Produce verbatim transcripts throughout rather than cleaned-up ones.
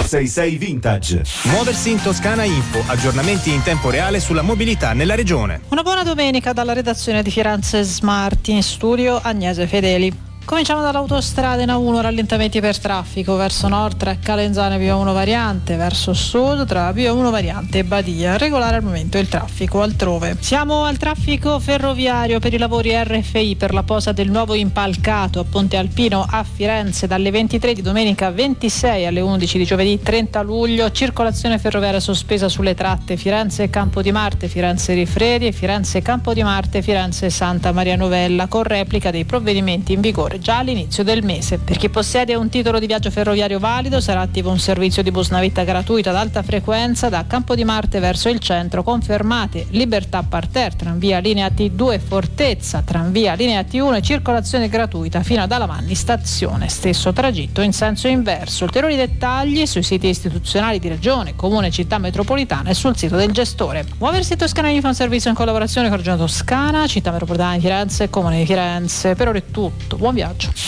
sei sei Vintage. Muoversi in Toscana Info, aggiornamenti in tempo reale sulla mobilità nella regione. Una buona domenica dalla redazione di Firenze Smart, in studio Agnese Fedeli. Cominciamo dall'autostrada in A uno, rallentamenti per traffico verso nord tra Calenzane Via uno variante, verso sud tra Via uno variante e Badia. Regolare al momento il traffico altrove. Siamo al traffico ferroviario per i lavori R F I per la posa del nuovo impalcato a Ponte Alpino a Firenze dalle ventitré di domenica ventisei alle undici di giovedì trenta luglio. Circolazione ferroviaria sospesa sulle tratte Firenze Campo di Marte, Firenze Rifredi e Firenze Campo di Marte, Firenze Santa Maria Novella, con replica dei provvedimenti in vigore già all'inizio del mese. Per chi possiede un titolo di viaggio ferroviario valido sarà attivo un servizio di bus navetta gratuito ad alta frequenza da Campo di Marte verso il centro, confermate Libertà Parterre, tranvia linea T due Fortezza, tranvia linea T uno e circolazione gratuita fino ad Alamanni stazione, stesso tragitto in senso inverso. Ulteriori dettagli sui siti istituzionali di Regione, Comune, Città Metropolitana e sul sito del gestore. Muoversi Toscana Info, un servizio in collaborazione con Regione Toscana, Città Metropolitana di Firenze, Comune di Firenze. Per ora è tutto, buon viaggio.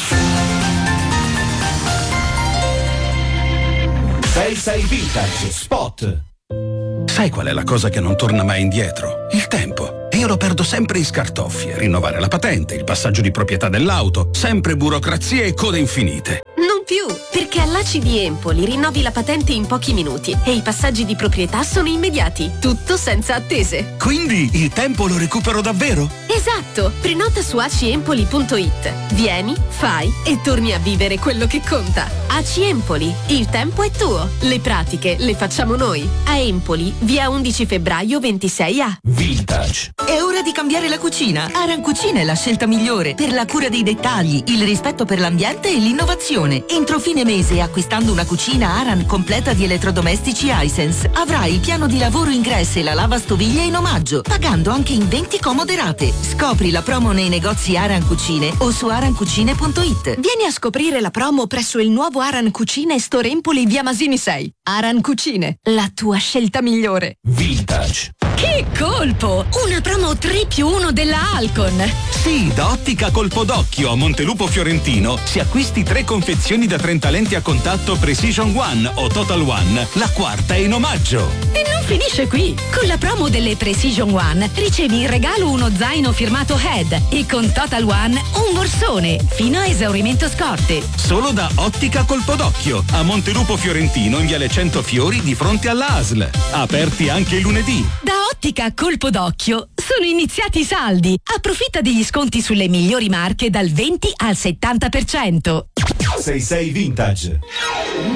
sei sei Vintage Spot. Sai qual è la cosa che non torna mai indietro? Il tempo. E io lo perdo sempre in scartoffie. Rinnovare la patente, il passaggio di proprietà dell'auto, sempre burocrazie e code infinite. Non più, perché all'A C I di Empoli rinnovi la patente in pochi minuti e i passaggi di proprietà sono immediati, tutto senza attese. Quindi il tempo lo recupero davvero? Esatto, prenota su aciempoli punto it. Vieni, fai e torni a vivere quello che conta. A C I Empoli, il tempo è tuo, le pratiche le facciamo noi. A Empoli, via undici febbraio ventisei A. Vintage. È ora di cambiare la cucina. Aran Cucina è la scelta migliore per la cura dei dettagli, il rispetto per l'ambiente e l'innovazione. Entro fine mese, acquistando una cucina Aran completa di elettrodomestici Hisense, avrai il piano di lavoro ingresso e la lavastoviglie in omaggio, pagando anche in venti comode rate. Scopri la promo nei negozi Aran Cucine o su aran cucine punto it. Vieni a scoprire la promo presso il nuovo Aran Cucine Store Empoli via Masini sei. Aran Cucine, la tua scelta migliore. Vintage. Che colpo! Una promo tre più uno della Alcon. Sì, da Ottica Colpo d'Occhio a Montelupo Fiorentino, se acquisti tre confezioni da trenta lenti a contatto Precision One o Total One, la quarta è in omaggio. E non finisce qui. Con la promo delle Precision One ricevi in regalo uno zaino firmato Head e con Total One un borsone fino a esaurimento scorte. Solo da Ottica Colpo d'Occhio a Montelupo Fiorentino in viale Cento Fiori di fronte alla A S L. Aperti anche il lunedì. Da Ottica Colpo d'Occhio sono iniziati i saldi. Approfitta degli sconti sulle migliori marche dal venti al settanta per cento. sei sei Vintage.